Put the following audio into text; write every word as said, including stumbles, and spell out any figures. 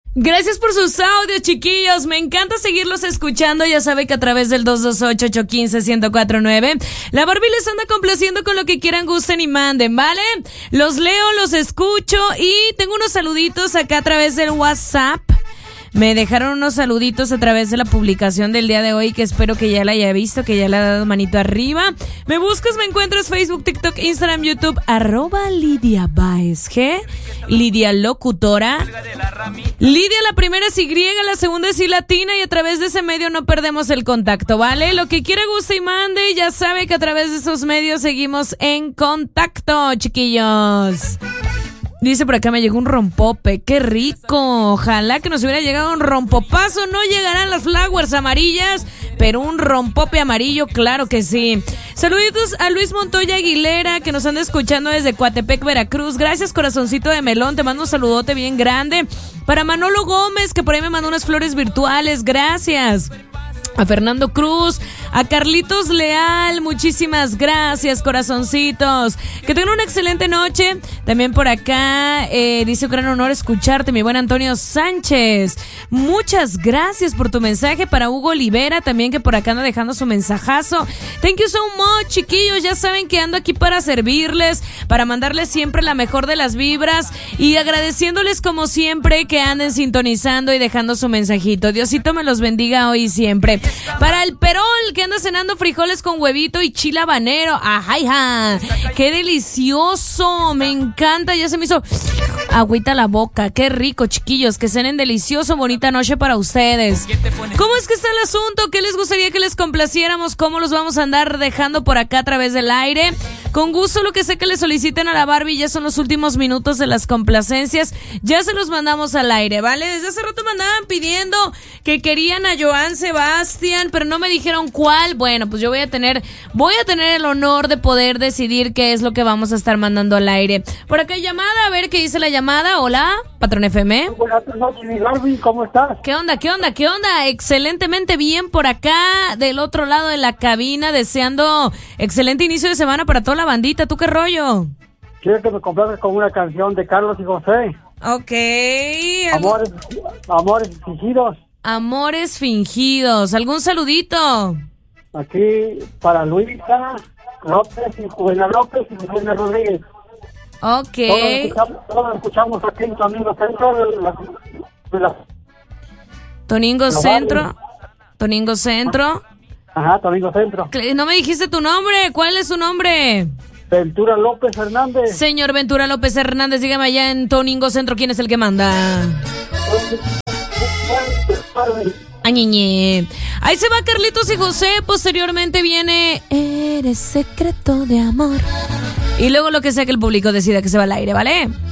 Gracias por sus audios, chiquillos. Me encanta seguirlos escuchando. Ya sabe que a través del dos dos ocho, ocho uno cinco, uno cero cuatro nueve la Barbie les anda complaciendo con lo que quieran, gusten y manden, ¿vale? Los leo, los escucho y tengo unos saluditos acá a través del WhatsApp. Me dejaron unos saluditos a través de la publicación del día de hoy, que espero que ya la haya visto, que ya le ha dado manito arriba. Me buscas, me encuentras Facebook, TikTok, Instagram, YouTube, arroba Lidia Baez G, Lidia Locutora. Lidia, la primera es Y, la segunda es I latina, y a través de ese medio no perdemos el contacto, ¿vale? Lo que quiera, guste y mande, ya sabe que a través de esos medios seguimos en contacto, chiquillos. Dice por acá, me llegó un rompope, qué rico, ojalá que nos hubiera llegado un rompopazo, no llegarán las flowers amarillas, pero un rompope amarillo, claro que sí. Saluditos a Luis Montoya Aguilera, que nos anda escuchando desde Coatepec, Veracruz, gracias corazoncito de melón, te mando un saludote bien grande. Para Manolo Gómez, que por ahí me mandó unas flores virtuales, gracias. A Fernando Cruz, a Carlitos Leal, muchísimas gracias, corazoncitos. Que tengan una excelente noche. También por acá eh, dice un gran honor escucharte, mi buen Antonio Sánchez. Muchas gracias por tu mensaje. Para Hugo Olivera también, que por acá anda dejando su mensajazo. Thank you so much, chiquillos. Ya saben que ando aquí para servirles, para mandarles siempre la mejor de las vibras y agradeciéndoles como siempre que anden sintonizando y dejando su mensajito. Diosito me los bendiga hoy y siempre. Para el Perol, que anda cenando frijoles con huevito y chile habanero. ¡Ajá! ¡Qué delicioso! Me encanta, ya se me hizo agüita la boca. ¡Qué rico, chiquillos! Que cenen delicioso, bonita noche para ustedes. ¿Cómo es que está el asunto? ¿Qué les gustaría que les complaciéramos? ¿Cómo los vamos a andar dejando por acá a través del aire? Con gusto, lo que sé que le soliciten a la Barbie, ya son los últimos minutos de las complacencias. Ya se los mandamos al aire, ¿vale? Desde hace rato me andaban pidiendo que querían a Joan Sebastián, pero no me dijeron cuál. Bueno, pues yo voy a tener, voy a tener el honor de poder decidir qué es lo que vamos a estar mandando al aire. Por acá hay llamada, a ver qué dice la llamada. Hola, Patrón F M. Buenas noches, mi Barbie, ¿cómo estás? ¿Qué onda, qué onda, qué onda? Excelentemente bien por acá, del otro lado de la cabina, deseando excelente inicio de semana para toda la bandita. ¿Tú qué rollo? Quiero que me complaces con una canción de Carlos y José. Ok. Amores, amores fingidos. Amores fingidos. ¿Algún saludito? Aquí para Luisa López y Juana López y Juana Rodríguez. Ok. Todos escuchamos, todos escuchamos aquí en Toningo Centro de la, de la, Toningo de Centro. Toningo Centro. Ajá, Toningo Centro. No me dijiste tu nombre. ¿Cuál es su nombre? Ventura López Hernández. Señor Ventura López Hernández, dígame allá en Toningo Centro, ¿quién es el que manda? Añiñe. Ahí se va Carlitos y José. Posteriormente viene Eres secreto de amor. Y luego lo que sea que el público decida que se va al aire, ¿vale?